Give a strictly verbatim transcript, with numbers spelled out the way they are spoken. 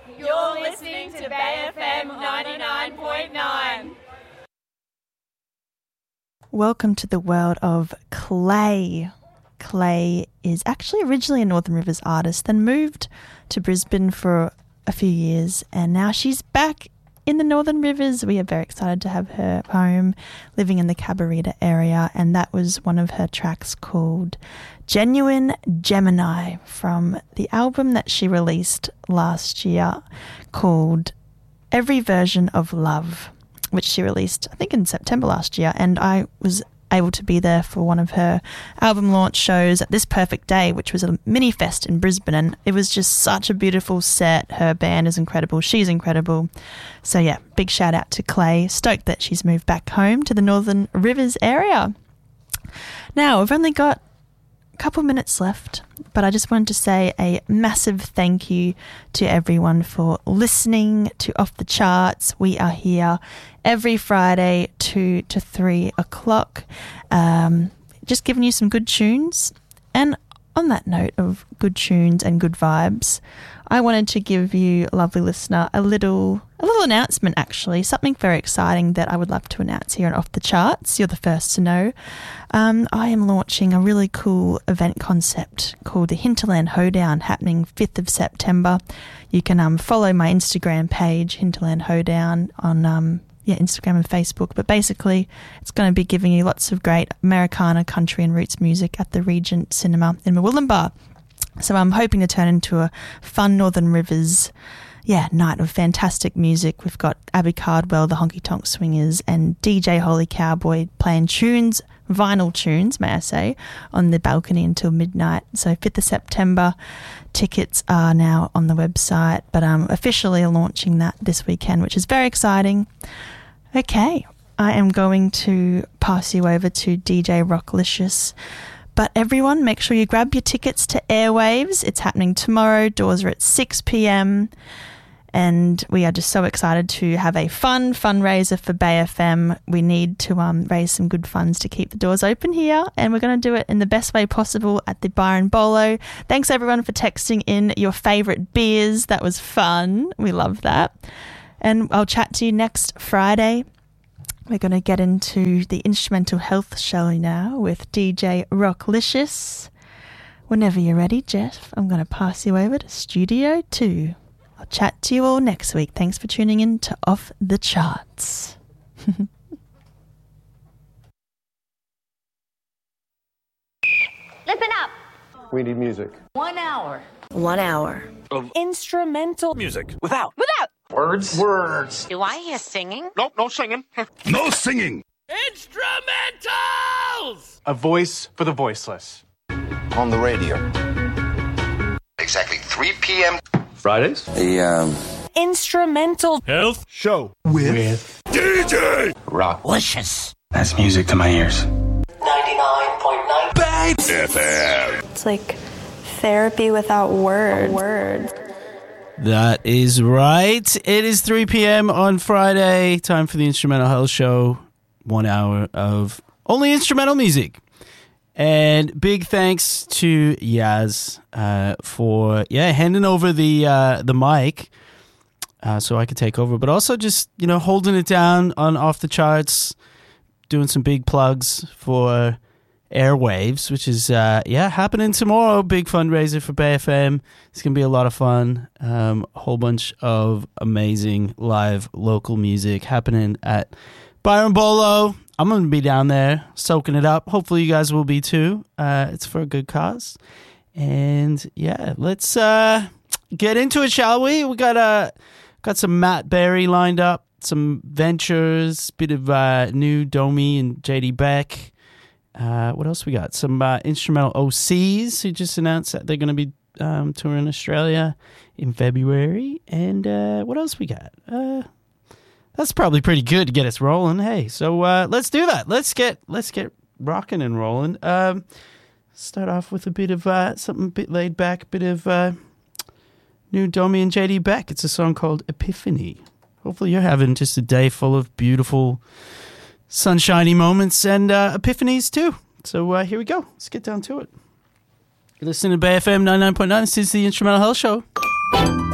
You're listening to Bay F M ninety-nine point nine. Welcome to the world of Clay. Clay is actually originally a Northern Rivers artist, then moved to Brisbane for a few years, and now she's back in the Northern Rivers. We are very excited to have her home, living in the Cabarita area, and that was one of her tracks called Genuine Gemini from the album that she released last year called Every Version of Love, which she released, I think, in September last year, and I was able to be there for one of her album launch shows at This Perfect Day, which was a mini fest in Brisbane, and it was just such a beautiful set. Her band is incredible, she's incredible. So yeah, big shout out to Clay. Stoked that she's moved back home to the Northern Rivers area. Now, we've only got a couple minutes left, but I just wanted to say a massive thank you to everyone for listening to Off the Charts. We are here every Friday, two to three o'clock, um, just giving you some good tunes. And on that note of good tunes and good vibes, I wanted to give you, lovely listener, a little a little announcement, actually, something very exciting that I would love to announce here on Off the Charts. You're the first to know. Um, I am launching a really cool event concept called the Hinterland Hoedown, happening fifth of September. You can um, follow my Instagram page, Hinterland Hoedown, on um, yeah, Instagram and Facebook. But basically, it's going to be giving you lots of great Americana, country and roots music at the Regent Cinema in Murwillumbah. So I'm hoping to turn into a fun Northern Rivers, yeah, night of fantastic music. We've got Abby Cardwell, the Honky Tonk Swingers, and D J Holy Cowboy playing tunes, vinyl tunes, may I say, on the balcony until midnight. So fifth of September, tickets are now on the website, but I'm officially launching that this weekend, which is very exciting. Okay, I am going to pass you over to D J Rocklicious. But everyone, make sure you grab your tickets to Airwaves. It's happening tomorrow. Doors are at six p.m. And we are just so excited to have a fun fundraiser for Bay F M. We need to um, raise some good funds to keep the doors open here. And we're going to do it in the best way possible at the Byron Bolo. Thanks, everyone, for texting in your favourite beers. That was fun. We love that. And I'll chat to you next Friday. We're going to get into the instrumental health show now with D J Rocklicious. Whenever you're ready, Jeff, I'm going to pass you over to Studio two. I'll chat to you all next week. Thanks for tuning in to Off the Charts. Listen up. We need music. One hour. One hour. Of instrumental music. Without. Without. Words? Words. Do I hear singing? Nope, no singing. No singing. Instrumentals! A voice for the voiceless. On the radio. Exactly three p.m. Fridays? The, um... instrumental Health Show. With, With D J Rocklicious. That's music to my ears. ninety-nine point nine. Babe F M. It's like therapy without words. Words. That is right. It is three p.m. on Friday. Time for the Instrumental Health Show. One hour of only instrumental music. And big thanks to Yaz uh, for, yeah, handing over the uh, the mic uh, so I could take over. But also just, you know, holding it down on Off the Charts, doing some big plugs for Airwaves, which is, uh, yeah, happening tomorrow. Big fundraiser for Bay F M. It's going to be a lot of fun. Um, a whole bunch of amazing live local music happening at Byron Bolo. I'm going to be down there soaking it up. Hopefully you guys will be too. Uh, it's for a good cause. And yeah, let's uh, get into it, shall we? We got uh, got some Matt Berry lined up, some Ventures, bit of uh, new Domi and J D Beck. Uh, what else we got? Some uh, instrumental O Cs who just announced that they're going to be um, touring Australia in February. And uh, what else we got? Uh, that's probably pretty good to get us rolling. Hey, so uh, let's do that. Let's get let's get rocking and rolling. Um, start off with a bit of uh, something a bit laid back, a bit of uh, new Domi and J D Beck. It's a song called Epiphany. Hopefully you're having just a day full of beautiful sunshiny moments and uh, epiphanies too. So uh, here we go. Let's get down to it. You're listening to Bay F M ninety-nine point nine. This is the Instrumental Health Show.